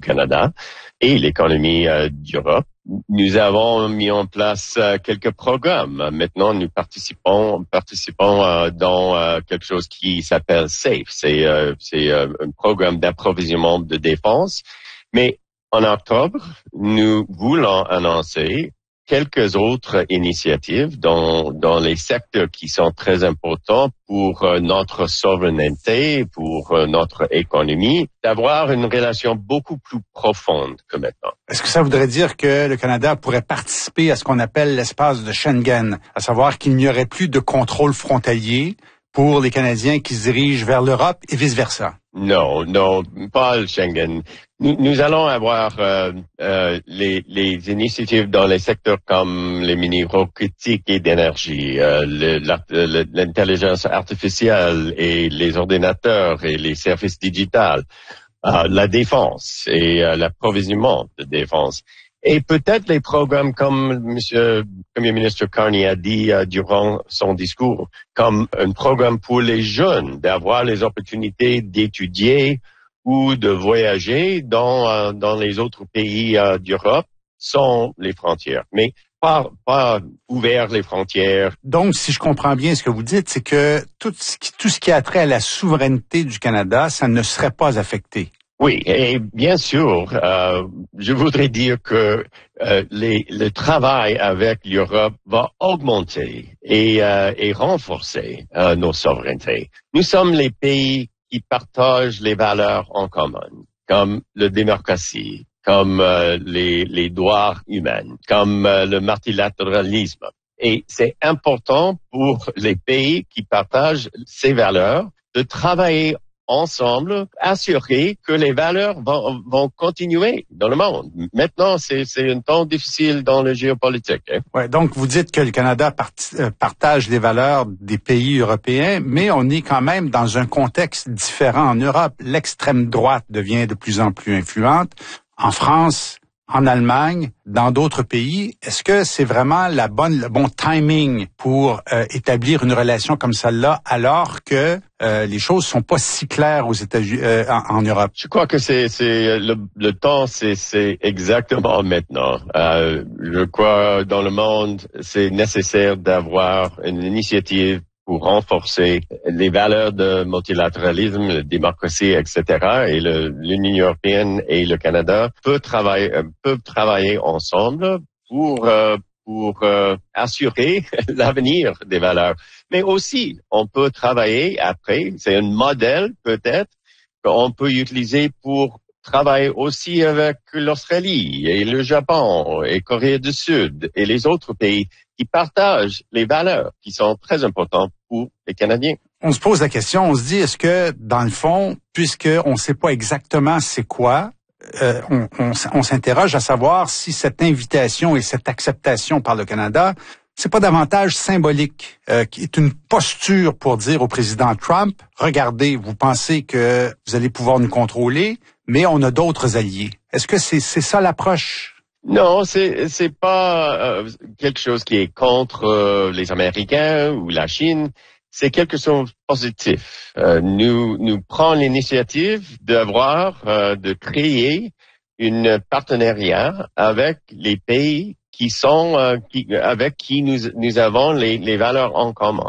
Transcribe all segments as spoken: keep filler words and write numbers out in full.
Canada et l'économie euh, d'Europe. Nous avons mis en place euh, quelques programmes. Maintenant, nous participons, participons euh, dans euh, quelque chose qui s'appelle SAFE. C'est, euh, c'est euh, un programme d'approvisionnement de défense. Mais en octobre, nous voulons annoncer quelques autres initiatives dans, dans les secteurs qui sont très importants pour euh, notre souveraineté, pour euh, notre économie, d'avoir une relation beaucoup plus profonde que maintenant. Est-ce que ça voudrait dire que le Canada pourrait participer à ce qu'on appelle l'espace de Schengen, à savoir qu'il n'y aurait plus de contrôle frontalier pour les Canadiens qui se dirigent vers l'Europe et vice-versa? Non, non, pas le Schengen. Nous, nous allons avoir euh, euh, les, les initiatives dans les secteurs comme les minéraux critiques et d'énergie, euh, le, la, le, l'intelligence artificielle et les ordinateurs et les services digitales, euh, la défense et euh, l'approvisionnement de défense. Et peut-être les programmes comme Monsieur le Premier ministre Carney a dit euh, durant son discours, comme un programme pour les jeunes, d'avoir les opportunités d'étudier ou de voyager dans euh, dans les autres pays euh, d'Europe sans les frontières, mais pas pas ouvert les frontières. Donc, si je comprends bien ce que vous dites, c'est que tout ce qui, tout ce qui a trait à la souveraineté du Canada, ça ne serait pas affecté. Oui, et bien sûr, euh, je voudrais dire que euh, les, le travail avec l'Europe va augmenter et, euh, et renforcer euh, nos souverainetés. Nous sommes les pays qui partagent les valeurs en commun, comme la démocratie, comme euh, les, les droits humains, comme euh, le multilatéralisme. Et c'est important pour les pays qui partagent ces valeurs de travailler ensemble, assurer que les valeurs vont, vont continuer dans le monde. Maintenant, c'est, c'est un temps difficile dans le géopolitique. Hein? Ouais, donc, vous dites que le Canada part, euh, partage les valeurs des pays européens, mais on est quand même dans un contexte différent en Europe. L'extrême droite devient de plus en plus influente. En France, en Allemagne, dans d'autres pays, est-ce que c'est vraiment la bonne, le bon timing pour euh, établir une relation comme celle-là, alors que euh, les choses sont pas si claires aux États-Unis, euh, en, en Europe? Je crois que c'est, c'est le, le temps, c'est, c'est exactement maintenant. Euh, je crois dans le monde, c'est nécessaire d'avoir une initiative pour renforcer les valeurs de multilatéralisme, la démocratie, et cetera. Et le, l'Union européenne et le Canada peuvent travailler, peuvent travailler ensemble pour euh, pour euh, assurer l'avenir des valeurs. Mais aussi, on peut travailler après. C'est un modèle peut-être qu'on peut utiliser pour travailler aussi avec l'Australie et le Japon et Corée du Sud et les autres pays qui partagent les valeurs qui sont très importantes pour les Canadiens. On se pose la question, on se dit, est-ce que, dans le fond, puisqu'on ne sait pas exactement c'est quoi, euh, on, on, on s'interroge à savoir si cette invitation et cette acceptation par le Canada, c'est pas davantage symbolique, euh, qui est une posture pour dire au président Trump, regardez, vous pensez que vous allez pouvoir nous contrôler, mais on a d'autres alliés. Est-ce que c'est, c'est ça l'approche? Non, c'est c'est pas euh, quelque chose qui est contre euh, les Américains ou la Chine. C'est quelque chose de positif. Euh, nous nous prenons l'initiative d'avoir euh, de créer une partenariat avec les pays qui sont euh, qui, avec qui nous nous avons les les valeurs en commun.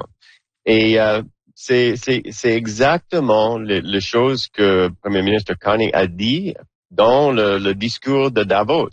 Et euh, c'est c'est c'est exactement le, le chose que le Premier ministre Carney a dit dans le, le discours de Davos.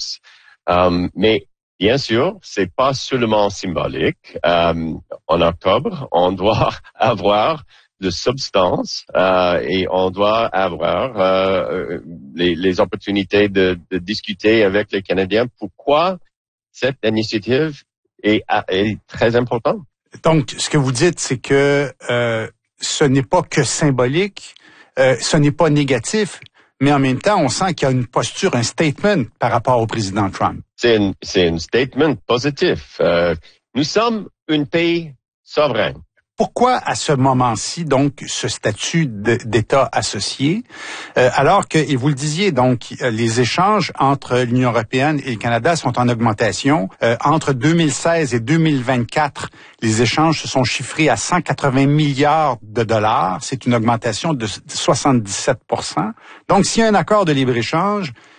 Um, mais bien sûr, c'est pas seulement symbolique. Um, en octobre, on doit avoir de substance euh, et on doit avoir euh, les, les opportunités de, de discuter avec les Canadiens pourquoi cette initiative est, est très importante. Donc, ce que vous dites, c'est que euh, ce n'est pas que symbolique, euh, ce n'est pas négatif, mais en même temps, on sent qu'il y a une posture, un statement par rapport au président Trump. C'est un, c'est un statement positif. Euh, nous sommes un pays souverain. Pourquoi à ce moment-ci, donc, ce statut de, d'État associé, euh, alors que, et vous le disiez, donc, les échanges entre l'Union européenne et le Canada sont en augmentation. Euh, entre deux mille seize et deux mille vingt-quatre, les échanges se sont chiffrés à cent quatre-vingts milliards de dollars. C'est une augmentation de soixante-dix-sept pour cent. Donc, s'il y a un accord de libre-échange,